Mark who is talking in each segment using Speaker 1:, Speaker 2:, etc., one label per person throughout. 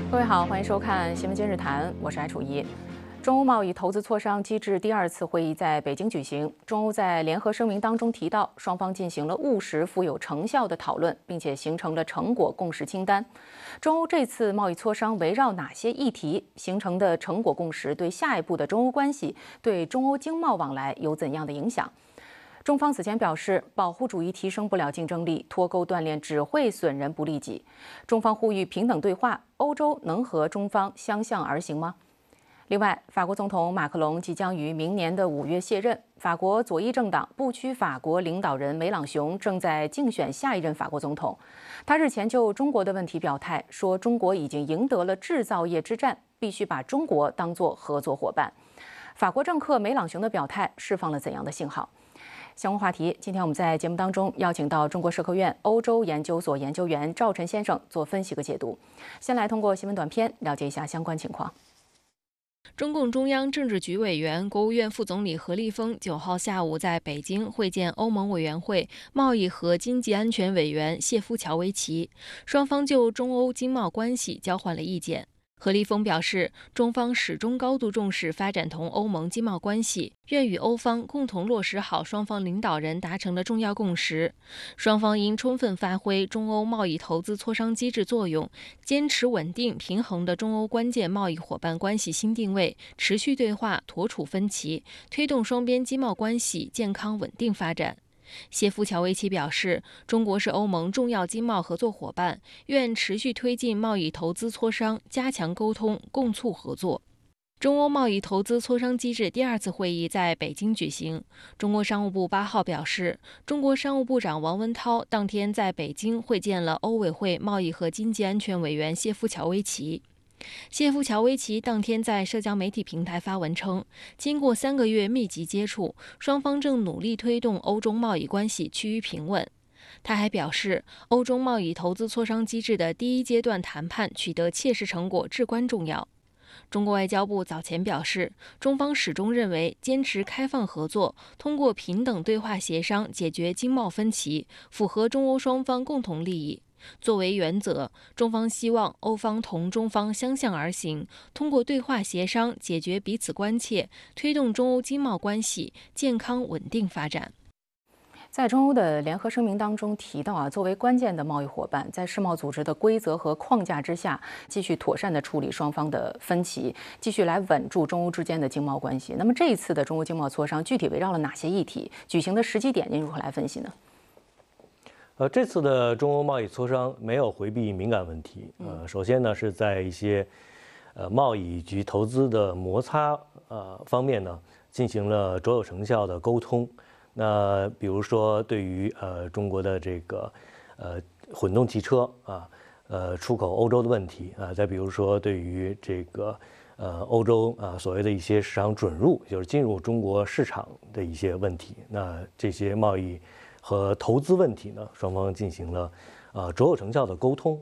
Speaker 1: 各位好，欢迎收看《新闻今日谈》，我是艾楚怡。中欧贸易投资磋商机制第2次会议在北京举行。中欧在联合声明当中提到，双方进行了务实、富有成效的讨论，并且形成了成果共识清单。中欧这次贸易磋商围绕哪些议题形成的成果共识，对下一步的中欧关系、对中欧经贸往来有怎样的影响？中方此前表示，保护主义提升不了竞争力，脱钩断链只会损人不利己。中方呼吁平等对话，欧洲能和中方相向而行吗？另外，法国总统马克龙即将于明年的5月卸任。法国左翼政党不屈法国领导人梅朗雄正在竞选下一任法国总统。他日前就中国的问题表态，说中国已经赢得了制造业之战，必须把中国当作合作伙伴。法国政客梅朗雄的表态释放了怎样的信号？相关话题，今天我们在节目当中邀请到中国社科院欧洲研究所研究员赵晨先生做分析和解读。先来通过新闻短片了解一下相关情况。
Speaker 2: 中共中央政治局委员、国务院副总理何立峰9号下午在北京会见欧盟委员会贸易和经济安全委员谢夫乔维奇，双方就中欧经贸关系交换了意见。何立峰表示，中方始终高度重视发展同欧盟经贸关系，愿与欧方共同落实好双方领导人达成的重要共识。双方应充分发挥中欧贸易投资磋商机制作用，坚持稳定平衡的中欧关键贸易伙伴关系新定位，持续对话，妥处分歧，推动双边经贸关系健康稳定发展。谢夫乔维奇表示，中国是欧盟重要经贸合作伙伴，愿持续推进贸易投资磋商，加强沟通，共促合作。中欧贸易投资磋商机制第2次会议在北京举行。中国商务部8号表示，中国商务部长王文涛当天在北京会见了欧委会贸易和经济安全委员谢夫乔维奇。谢夫乔维奇当天在社交媒体平台发文称，经过3个月密集接触，双方正努力推动欧中贸易关系趋于平稳。他还表示，欧中贸易投资磋商机制的第1阶段谈判取得切实成果至关重要。中国外交部早前表示，中方始终认为坚持开放合作，通过平等对话协商解决经贸分歧，符合中欧双方共同利益。作为原则，中方希望欧方同中方相向而行，通过对话协商解决彼此关切，推动中欧经贸关系健康稳定发展。
Speaker 1: 在中欧的联合声明当中提到作为关键的贸易伙伴，在世贸组织的规则和框架之下，继续妥善地处理双方的分歧，继续来稳住中欧之间的经贸关系。那么这一次的中欧经贸磋商具体围绕了哪些议题？举行的时机点您如何来分析呢？
Speaker 3: 这次的中欧贸易磋商没有回避敏感问题。首先呢是在一些贸易及投资的摩擦方面呢进行了卓有成效的沟通。那比如说对于中国的这个混动汽车出口欧洲的问题再比如说对于这个欧洲所谓的一些市场准入，就是进入中国市场的一些问题，那这些贸易和投资问题呢，双方进行了卓有成效的沟通，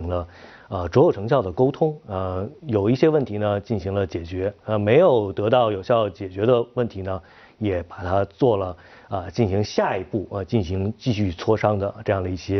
Speaker 3: 有一些问题呢进行了解决，没有得到有效解决的问题呢，也把它做了进行下一步继续磋商的这样的一些